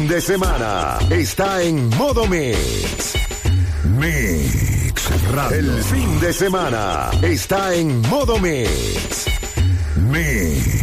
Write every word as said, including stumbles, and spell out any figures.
fin de semana está en Modo Mix. Mix Radio. El fin de semana está en Modo Mix. Mix.